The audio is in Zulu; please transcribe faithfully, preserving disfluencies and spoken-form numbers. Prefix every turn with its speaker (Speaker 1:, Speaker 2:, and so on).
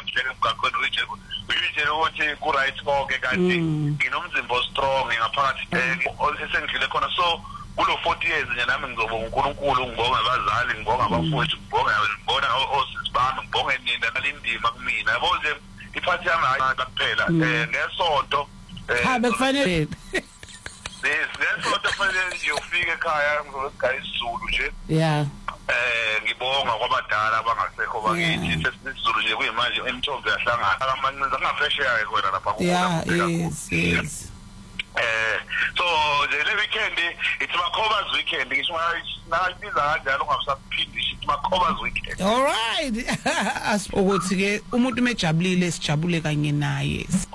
Speaker 1: ngisheke emgaqweni uyitshela uyitshela ukuthi ku right konke kanti nginomzimba strong ngaphakathi esengidlule khona so kulo forty years nje nami ngizobonga uNkulunkulu ngibonga abazali ngibonga abafowethu ngibonga ngibona osisibami ngibonga nina nalindima kumina yabo nje iphathi yami hayi kuphela eh ngesonto
Speaker 2: ha bekufanele
Speaker 1: nesonto kufanele nje ufike ekhaya ngizogaya isiZulu nje
Speaker 2: yeah
Speaker 1: eh ngibonga kwabadala abangasekho bakithi sesizulu nje kuyimanje emthombo yahlangana amancinza ngafresheya kwena lapha ku
Speaker 2: yeah yes yes
Speaker 1: eh so the weekend it's Makhoba's weekend ngisho nayibiza kanjalo ungasaphindi it's Makhoba's weekend
Speaker 2: all right ukuthi ke umuntu umejabulile sijabule kanye naye